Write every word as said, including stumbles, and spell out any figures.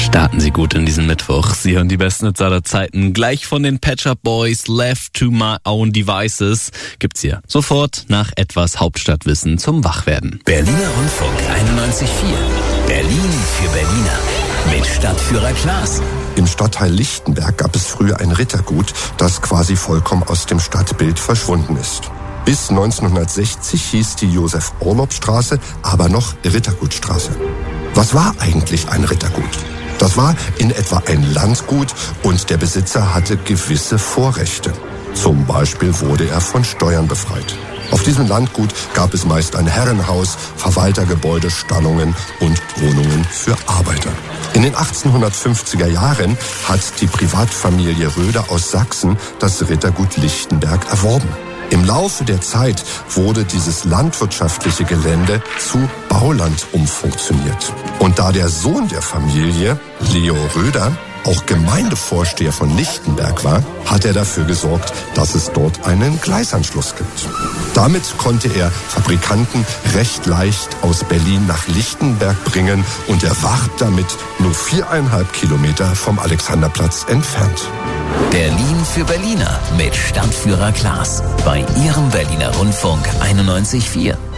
Starten Sie gut in diesen Mittwoch. Sie hören die besten Hits aller Zeiten. Gleich von den Pet Shop Boys, Left to My Own Devices, gibt's hier sofort nach etwas Hauptstadtwissen zum Wachwerden. Berliner Rundfunk einundneunzig Komma vier. Berlin für Berliner. Mit Stadtführer Klaas. Im Stadtteil Lichtenberg gab es früher ein Rittergut, das quasi vollkommen aus dem Stadtbild verschwunden ist. Bis neunzehnhundertsechzig hieß die Josef-Orlopp-Straße aber noch Rittergutstraße. Was war eigentlich ein Rittergut? Das war in etwa ein Landgut und der Besitzer hatte gewisse Vorrechte. Zum Beispiel wurde er von Steuern befreit. Auf diesem Landgut gab es meist ein Herrenhaus, Verwaltergebäude, Stallungen und Wohnungen für Arbeiter. In den achtzehnhundertfünfziger Jahren hat die Privatfamilie Röder aus Sachsen das Rittergut Lichtenberg erworben. Im Laufe der Zeit wurde dieses landwirtschaftliche Gelände zu Bauland umfunktioniert. Und da der Sohn der Familie, Leo Röder, auch Gemeindevorsteher von Lichtenberg war, hat er dafür gesorgt, dass es dort einen Gleisanschluss gibt. Damit konnte er Fabrikanten recht leicht aus Berlin nach Lichtenberg bringen und er war damit nur viereinhalb Kilometer vom Alexanderplatz entfernt. Berlin für Berliner mit Stadtführer Klaas bei Ihrem Berliner Rundfunk einundneunzig Komma vier.